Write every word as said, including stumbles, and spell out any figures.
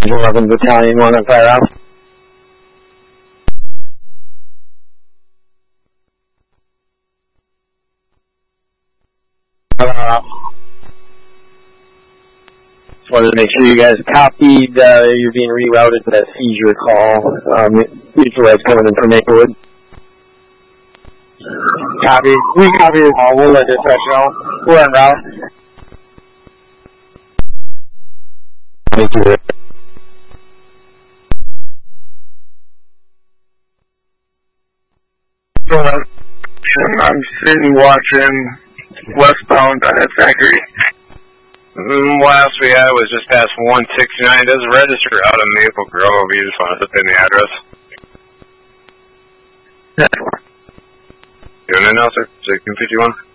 eleven Battalion, one on fire out. Uh, just wanted to make sure you guys copied, uh, you're being rerouted to that seizure call. Um, neutralize coming in from Maplewood. Copy. We copy as well. We'll let dispatch know. We're en route. Thank you. I'm sitting watching westbound on Zachary. Mm, last we had was just past one sixty-nine. It does register out of Maple Grove. You just want to put in the address. That's Doing it now, sir? sixteen fifty-one.